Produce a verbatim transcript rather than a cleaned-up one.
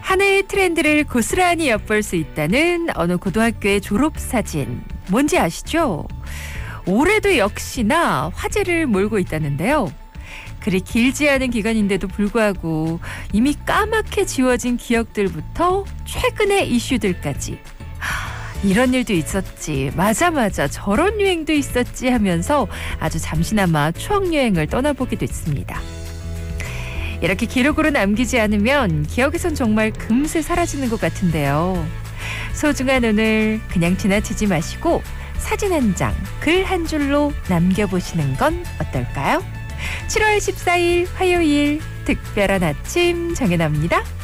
한 해의 트렌드를 고스란히 엿볼 수 있다는 어느 고등학교의 졸업사진. 뭔지 아시죠? 올해도 역시나 화제를 몰고 있다는데요. 그리 길지 않은 기간인데도 불구하고 이미 까맣게 지워진 기억들부터 최근의 이슈들까지. 이런 일도 있었지. 맞아 맞아. 저런 유행도 있었지 하면서 아주 잠시나마 추억여행을 떠나보기도 했습니다. 이렇게 기록으로 남기지 않으면 기억에선 정말 금세 사라지는 것 같은데요. 소중한 오늘 그냥 지나치지 마시고 사진 한 장, 글 한 줄로 남겨보시는 건 어떨까요? 칠월 십사일 화요일 특별한 아침 정연아입니다.